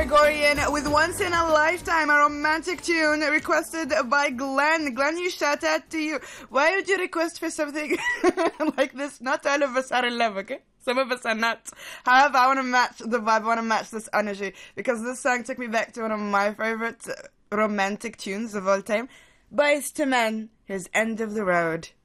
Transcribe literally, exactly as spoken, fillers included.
Gregorian with Once in a Lifetime, a romantic tune requested by Glenn. Glenn, you shout out to you. Why would you request for something like this? Not all of us are in love, okay? Some of us are not. However, I want to match the vibe. I want to match this energy because this song took me back to one of my favorite romantic tunes of all time. Boyz two Men, here's End of the Road.